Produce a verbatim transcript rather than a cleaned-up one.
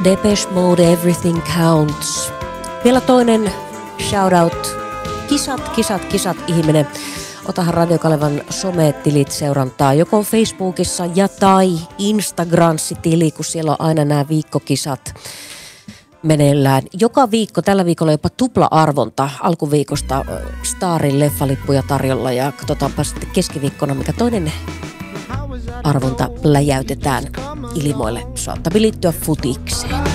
Depeche Mode, Everything Counts. Vielä toinen shoutout. Kisat, kisat, kisat ihminen. Otahan Radio Kalevan sometilit seurantaa joko Facebookissa ja tai Instagramsi-tili, kun siellä on aina nämä viikkokisat meneillään. Joka viikko, tällä viikolla jopa tupla-arvonta alkuviikosta Starin leffalippuja tarjolla ja katsotaanpa sitten keskiviikkona, mikä toinen arvonta läjäytetään ilmoille. Saattaisi liittyä futikseen.